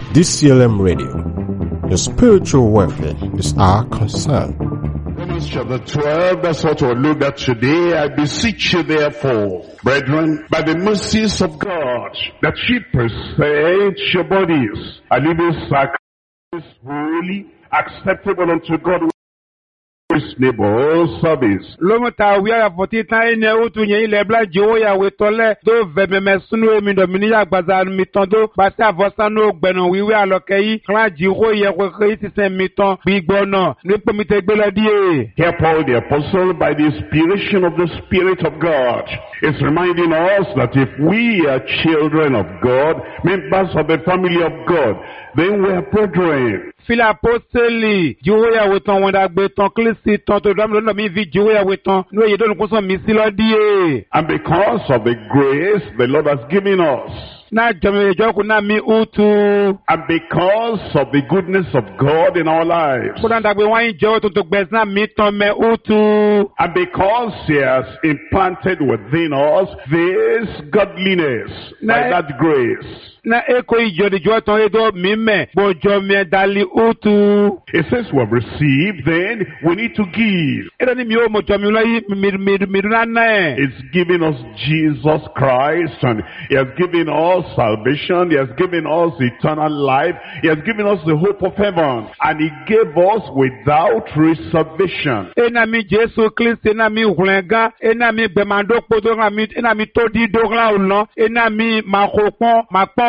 DCLM Radio. Your spiritual welfare is our concern. Romans chapter 12, that's what we'll look at today. I beseech you therefore, brethren, by the mercies of God, that ye present your bodies a living sacrifice, holy, acceptable unto God, reasonable service. Lomota we are 49 utu nye ile bla jiwo ya wetole do vememe sunu emi domini ya gbaza mitondo basi avosa no gbenu wiwe alokeyi kla jiwo ye kwekwe sisen miton bigbono nipo mitegbele die. Here Paul the apostle, by the inspiration of the Spirit of God, is reminding us that if we are children of God, members of the family of God, then we are brethren. Fila apostoli jiwo ya weton wanda gbeton klisi ton to dam lo mi vi jiwo ya weton no ye don kunso mi si lo die. And because of the grace the Lord has given us, Na jome joku na mi utu. and because of the goodness of God in our lives, Kudan dagbe wan jo to gbes na mi ton me utu. and because He has implanted within us this godliness by that grace. Na eko ijo de jo ton edo mi me bojo mi dali utu. It says we have received, then we need to give. Edo ni mi o mo jo mi lo yi mi na na. It's given us Jesus Christ, and He has given us salvation. He has given us eternal life. He has given us the hope of heaven, and He gave us without reservation. Ena mi Jesu Kristi ena mi hulenga ena mi gbemando podo ena mi todi dogla ulo ena mi makopon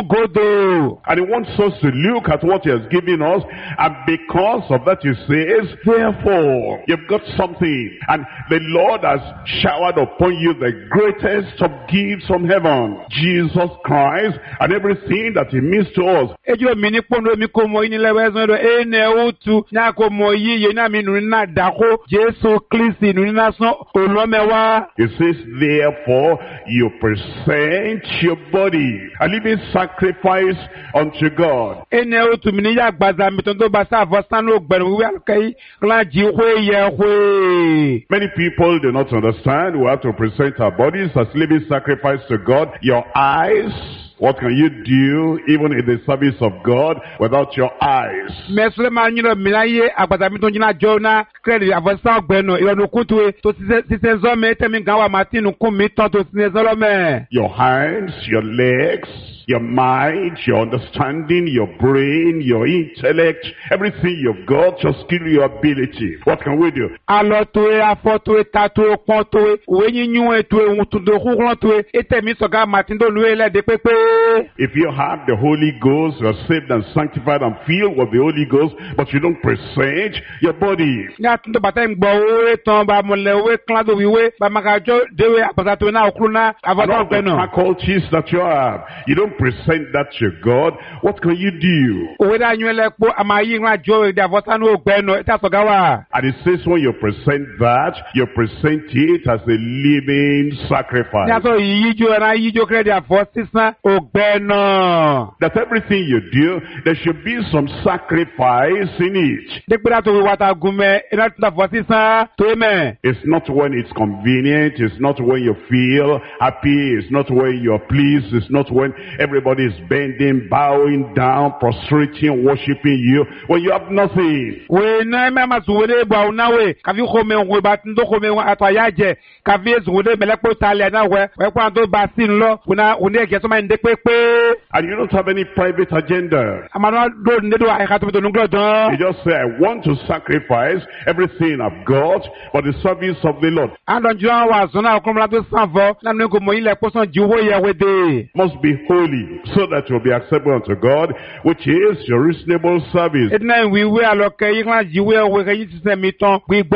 godo. And He wants us to look at what He has given us, and because of that He says, therefore, you've got something, and the Lord has showered upon you the greatest of gifts from heaven, Jesus Christ, and everything that He means to us. Ejo mi ni pondo mi ko mo ini lewe zo do ene utu na ko mo yi ye na mi nu na dako Jesu Kristi nu na so olomewa. It says, therefore, you present your body a living sacrifice unto God. Ene utu mi ni ya gbaza mi ton do ba sa avosan no gbenu wi alkai la ji hwe ye hwe. Many people do not understand. We have to present our bodies as living sacrifice to God. Your eyes, what can you do even in the service of God without your eyes? Mesle ma nyiro mi la ye agbaza mi ton jina jona credit avosan gbenu ironu kuntu to sise zo me temi gan wa matinu kun mi ton to sise zo lo me. Your hands, your legs, your mind, your understanding, your brain, your intellect, everything you've got, your skill, your ability. What can we do? Alo to e afo to e tato e pon to e we nyinyu e to e wutun do kukuran to e etemi soga matin do lu ele de pepe. If you have the Holy Ghost, you are saved and sanctified and filled with the Holy Ghost, but you don't present your body. Na tun do bata ngbo we ton ba mo le we klan do wiwe ba magajo dewe apasa to na okru na And avosan all the gbenu. faculties that you have, you don't present that to God. What can you do? Owe da nyu ele po amayi ran jo de avosan no gbenu eta soga wa. And it says when you present that, you present it as a living sacrifice. Na so yijo na yijo credit afo sisan ogbenu. That everything you do, there should be some sacrifice in it. De pera to wata gume ina tun afo sisan to me. It's not when it's convenient. It's not when you feel happy. It's not when you're pleased. It's not when everybody is bending, bowing down, prostrating, worshiping you. When you have nothing. We na me ma zuwede ba unawe kavi khome we batindo khome atwa yaje kavi zuwede melekpo tale na we kwa ndo basin lo una une ke so ma nde pepe And you don't have any private agenda. amano do ndedo ai khatu to nglo don You just say, I want to sacrifice everything I've got for the service of the Lord. andon juan wa zona okomla to sanvo na me ko mo ile poson jiwo ye wede Must be holy so that you'll be acceptable unto God, which is your reasonable service. etna wi we aloke yi kan jiwo we ke yi sise mi ton